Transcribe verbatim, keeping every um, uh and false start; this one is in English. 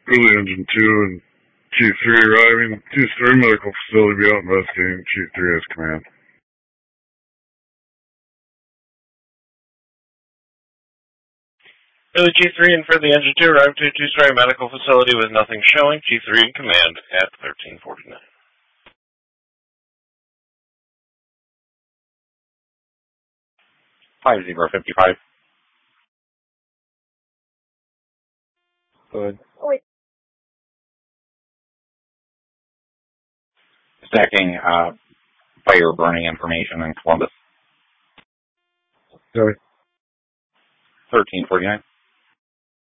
for the engine two and Chief three arriving. Chief three medical facility be out investigating. Chief three has command. Philly Chief three and for the engine two arrived to two-story medical facility with nothing showing. Chief three in command at thirteen forty-nine. five zero fifty-five. Good. Wait. Stacking uh, fire burning information in Columbus. Sorry. thirteen forty-nine.